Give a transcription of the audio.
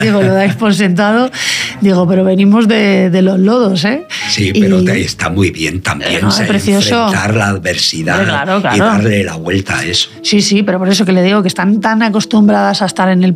Digo, lo dais por sentado. Digo, pero venimos de los lodos, ¿eh? Sí, pero está muy bien también enfrentar la adversidad y darle la vuelta a eso. Sí, pero por eso que le digo que están tan acostumbradas a estar en el